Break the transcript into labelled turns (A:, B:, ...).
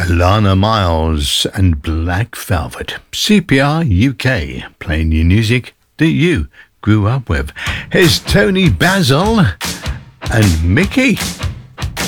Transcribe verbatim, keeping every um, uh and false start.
A: Lana Miles and Black Velvet. C P R U K, playing you music that you grew up with. Here's Tony Basil and Mickey.